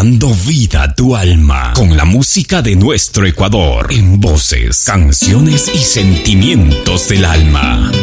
dando vida a tu alma con la música de nuestro Ecuador en voces, canciones y sentimientos del alma.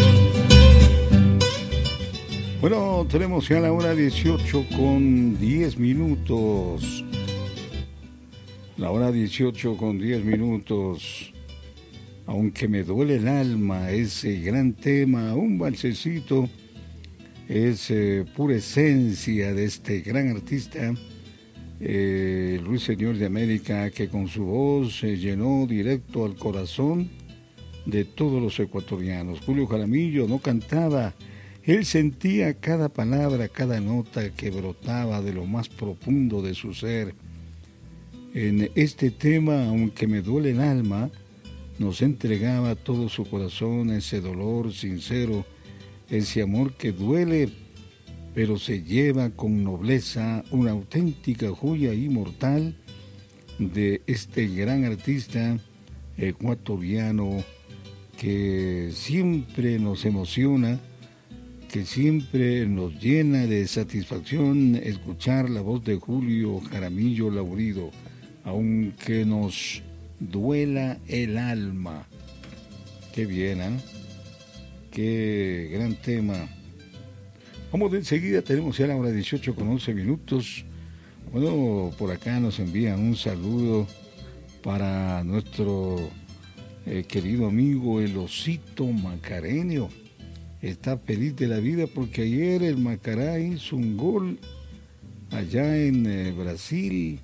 Bueno, tenemos ya la hora 18 con 10 minutos. La hora 18 con 10 minutos. Aunque me duele el alma, ese gran tema, un valsecito, es pura esencia de este gran artista, Ruiseñor de América, que con su voz se llenó directo al corazón de todos los ecuatorianos. Julio Jaramillo no cantaba, él sentía cada palabra, cada nota que brotaba de lo más profundo de su ser. En este tema, aunque me duele el alma, nos entregaba todo su corazón, ese dolor sincero, ese amor que duele, pero se lleva con nobleza, una auténtica joya inmortal de este gran artista ecuatoriano que siempre nos emociona, que siempre nos llena de satisfacción escuchar la voz de Julio Jaramillo Laurido, aunque nos duela el alma. Qué bien, ¿eh? Qué gran tema. Vamos de enseguida, tenemos ya la hora 18 con 11 minutos. Bueno, por acá nos envían un saludo para nuestro querido amigo el Osito Macareño. Está feliz de la vida porque ayer el Macará hizo un gol allá en Brasil.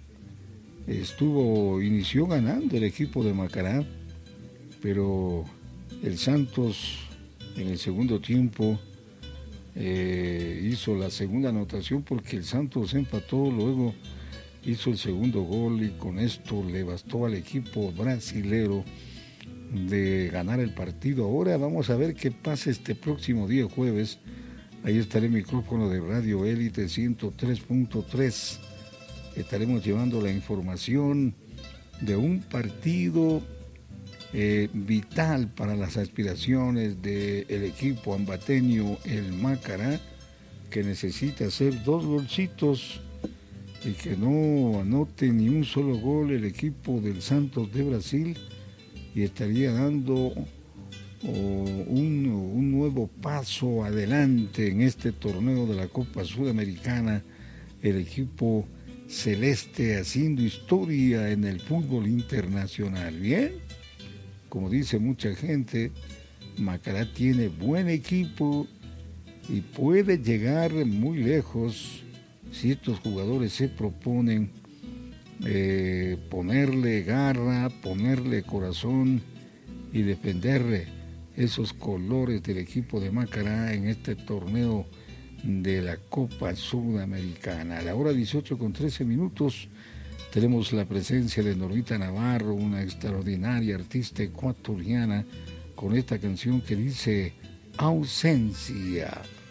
Inició ganando el equipo de Macará, pero el Santos en el segundo tiempo hizo la segunda anotación porque el Santos empató, luego hizo el segundo gol y con esto le bastó al equipo brasilero de ganar el partido. Ahora vamos a ver qué pasa este próximo día jueves. Ahí estará el micrófono de Radio Élite 103.3. Estaremos llevando la información de un partido vital para las aspiraciones del equipo ambateño, el Macará, que necesita hacer 2 golcitos y que no anote ni un solo gol el equipo del Santos de Brasil, y estaría dando un nuevo paso adelante en este torneo de la Copa Sudamericana, el equipo celeste haciendo historia en el fútbol internacional. Bien, como dice mucha gente, Macará tiene buen equipo y puede llegar muy lejos si estos jugadores se proponen ponerle garra, ponerle corazón y defender esos colores del equipo de Macará en este torneo de la Copa Sudamericana. A la hora 18 con 13 minutos tenemos la presencia de Normita Navarro, una extraordinaria artista ecuatoriana, con esta canción que dice Ausencia.